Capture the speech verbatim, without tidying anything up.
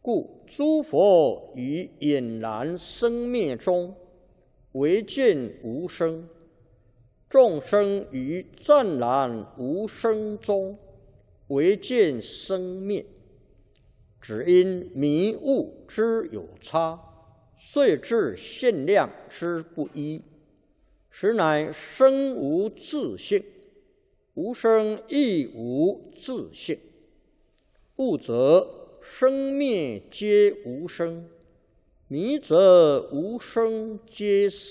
故诸佛于俨然生灭中，唯见无生；众生于湛然无生中，唯见生灭。只因迷悟之有差，遂致限量之不一，实乃生无自性，无生亦无自性。悟则生灭皆无生，迷则无生皆